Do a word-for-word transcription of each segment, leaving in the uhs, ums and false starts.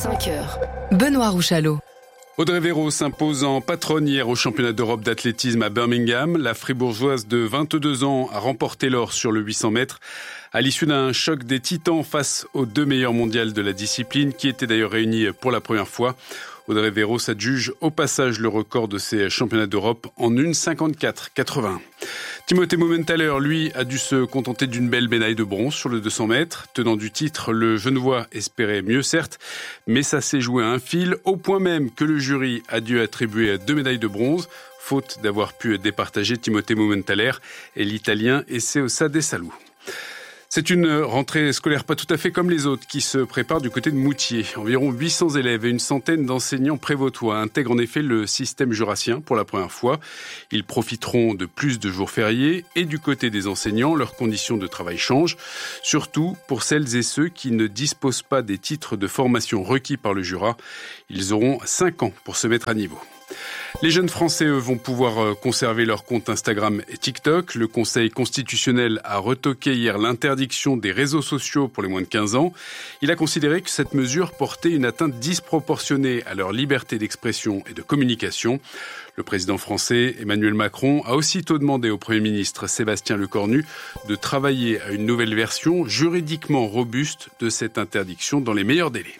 cinq heures. Benoît Rouchalot. Audrey Véro s'impose en patronne hier au championnat d'Europe d'athlétisme à Birmingham. La fribourgeoise de vingt-deux ans a remporté l'or sur le huit cents mètres à l'issue d'un choc des titans face aux deux meilleurs mondiales de la discipline qui étaient d'ailleurs réunis pour la première fois. Audrey Véro s'adjuge au passage le record de ces championnats d'Europe en une cinquante-quatre quatre-vingt. Timothée Mumenthaler, lui, a dû se contenter d'une belle médaille de bronze sur le deux cents mètres. Tenant du titre, le Genevois espérait mieux certes, mais ça s'est joué à un fil, au point même que le jury a dû attribuer deux médailles de bronze, faute d'avoir pu départager Timothée Mumenthaler et l'Italien Eseosa Desalou. C'est une rentrée scolaire pas tout à fait comme les autres qui se prépare du côté de Moutier. Environ huit cents élèves et une centaine d'enseignants prévôtois intègrent en effet le système jurassien pour la première fois. Ils profiteront de plus de jours fériés et du côté des enseignants, leurs conditions de travail changent. Surtout pour celles et ceux qui ne disposent pas des titres de formation requis par le Jura. Ils auront cinq ans pour se mettre à niveau. Les jeunes Français, eux, vont pouvoir conserver leur compte Instagram et TikTok. Le Conseil constitutionnel a retoqué hier l'interdiction des réseaux sociaux pour les moins de quinze ans. Il a considéré que cette mesure portait une atteinte disproportionnée à leur liberté d'expression et de communication. Le président français Emmanuel Macron a aussitôt demandé au Premier ministre Sébastien Lecornu de travailler à une nouvelle version juridiquement robuste de cette interdiction dans les meilleurs délais.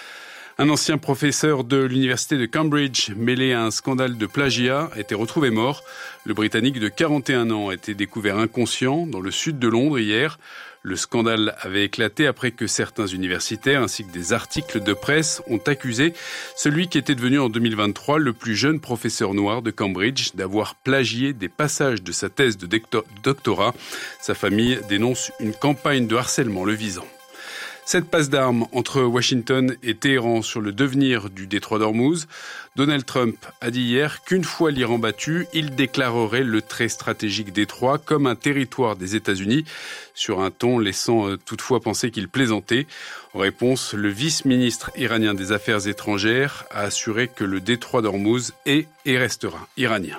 Un ancien professeur de l'université de Cambridge, mêlé à un scandale de plagiat, a été retrouvé mort. Le Britannique de quarante et un ans a été découvert inconscient dans le sud de Londres hier. Le scandale avait éclaté après que certains universitaires ainsi que des articles de presse ont accusé celui qui était devenu en deux mille vingt-trois le plus jeune professeur noir de Cambridge d'avoir plagié des passages de sa thèse de doctorat. Sa famille dénonce une campagne de harcèlement le visant. Cette passe d'armes entre Washington et Téhéran sur le devenir du détroit d'Ormuz. Donald Trump a dit hier qu'une fois l'Iran battu, il déclarerait le très stratégique détroit comme un territoire des États-Unis, sur un ton laissant toutefois penser qu'il plaisantait. En réponse, le vice-ministre iranien des Affaires étrangères a assuré que le détroit d'Ormuz est et restera iranien.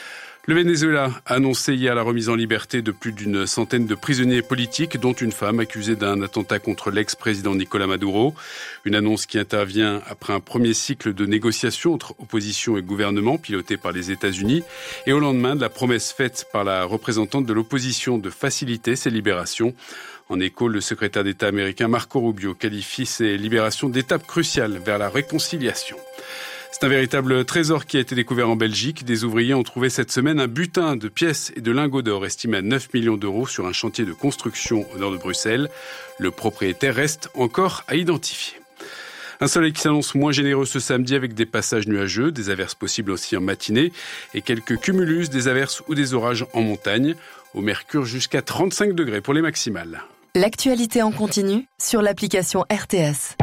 Le Venezuela a annoncé hier la remise en liberté de plus d'une centaine de prisonniers politiques, dont une femme accusée d'un attentat contre l'ex-président Nicolás Maduro. Une annonce qui intervient après un premier cycle de négociations entre opposition et gouvernement piloté par les États-Unis et au lendemain de la promesse faite par la représentante de l'opposition de faciliter ces libérations. En écho, le secrétaire d'État américain Marco Rubio qualifie ces libérations d'étapes cruciales vers la réconciliation. C'est un véritable trésor qui a été découvert en Belgique. Des ouvriers ont trouvé cette semaine un butin de pièces et de lingots d'or estimé à neuf millions d'euros sur un chantier de construction au nord de Bruxelles. Le propriétaire reste encore à identifier. Un soleil qui s'annonce moins généreux ce samedi avec des passages nuageux, des averses possibles aussi en matinée et quelques cumulus, des averses ou des orages en montagne. Au mercure jusqu'à trente-cinq degrés pour les maximales. L'actualité en continu sur l'application R T S.